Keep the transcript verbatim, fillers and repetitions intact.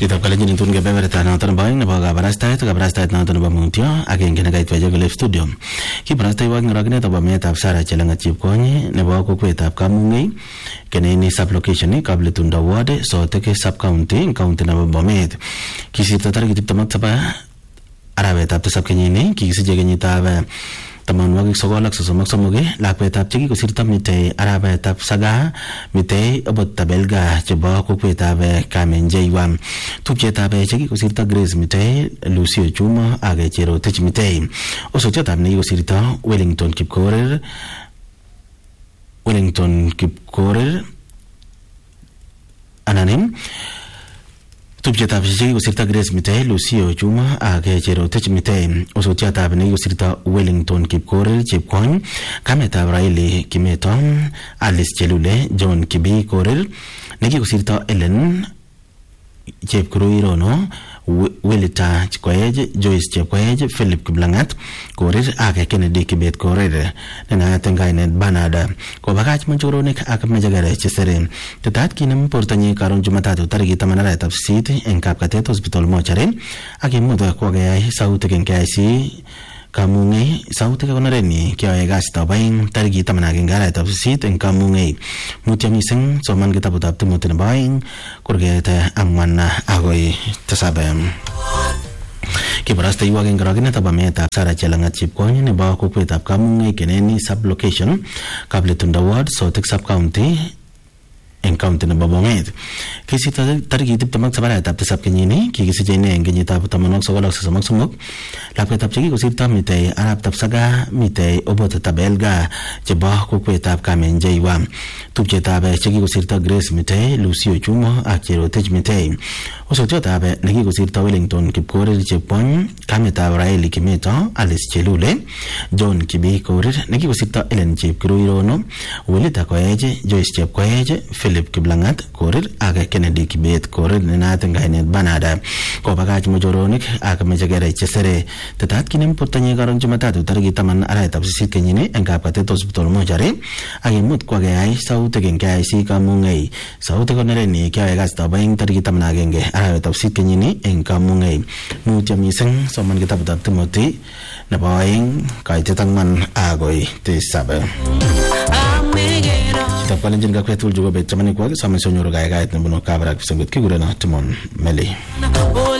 Kitab kalenjin tun kebeberta noton boing nebo kabarastaet kabarastaet noton nebo mutyo agenge nekait weje kole studio kibarastaiwak ngorokinet nebo meetab Sarah Chelangat Chepkonyi nebo kokwetab Kamungei keneni sub location Kabletunda ward Sotek sub county county nebo Bomet kisirto tarik tiptem ak saba arawetab tisab kenyini kikisiche kenyitab tamanwagik sogol ak sosom ak somok lakwetab chekikosirto mitei arawetab saga mitei obot tabelga chebo kokwetab Kamenjeiwa tupchetab chekikosirto Grace mitei Lucio Chuma ak Cherotich mitei osochotab nekikosirto Wellington Kipkorir Wellington Kipkorir ananim tupchetab chekikosirto Grace mitei Lucio Chuma ak Cherotich mitei osotiatab nekikosirto Wellington Kipkorir Chepkwony kametab Raili Kimeto Alice Chelule John Kibi Korir nekikosirto Ellen Chepkuruirono Welita Chikoej Joyce Chepkoej Philip Kiblangat Korir ak Kennedy Kibet Korir nena tengainet Bernard kobakach manchoronik ak mejagare chisere tetat kinem portanyi karon Jumatatu tarik taman arawetab sisit eng Kapkatet Hospital Mochare ak imut kwageyai sautik eng K I C Kamungei sautik konoreni kyoe kasitab aeng tarik taman ak agenge arawetab sisit eng Kamungei mutyo mising soman kitabutab Timothy nebo aeng kurget angwan agoi tisab kibarastaiwak eng korokinet nebo meetab Sarah Chelangat Chepkonyi nebo kokwetab Kamungei keneni sub location Kabletunda ward Sotek sub county eng county nebo Bomet kisirto tarik tiptem ak saba arawetab tisab kenyini kikisiche ine eng kenyitab tamanwagik sogol ak sosom ak somok lakwetab chekikosirto mitei arap Tapsaga mitei obot tabelga chebo kokwetab Kamenjeiwa tupchetab chekikosirto Grace mitei Lucio Chuma ak Cherotich mitei osotiatab nekikosirto Wellington Kipkorir Chepkwony kametab Raili Kimeto Alice Chelule John Kibi Korir nekikosirto Ellen Chepkuruirono Welita Koech Joyce Chepkoech Philip Kiblangat Korir ak Kennedy Kibet Korir nenaat eng kainet Bernard kobakach mochoronik ak mechegere chesere tetat kinem portanyi karon Jumatatu tarik taman arawetab sisit kenyini eng Kapkatet Hospital Mochare ak imut kwageyai sautik eng K I C Kamungei sautik konereni kyoe kasitab aeng tarik taman ak agenge arawetab sisit kenyini eng Kamungei mutyo mising soman kitabutab Timothy nebo aeng kaitet angwan agoi tisab kitab kalenjin kakwetul juga bet chamanik wag soman sonyoru gaigait nebunu Kabarak Kipsengwet kigurena Timon Meli